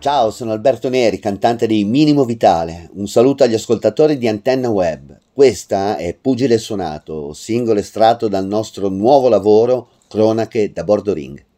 Ciao, sono Alberto Neri, cantante di Minimo Vitale. Un saluto agli ascoltatori di Antenna Web. Questa è Pugile Suonato, singolo estratto dal nostro nuovo lavoro Cronache da Bordo Ring.